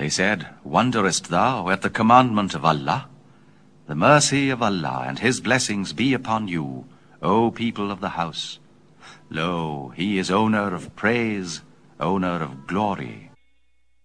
They said, Wonderest thou at the commandment of Allah? The mercy of Allah and his blessings be upon you, O people of the house. Lo, he is owner of praise, owner of glory.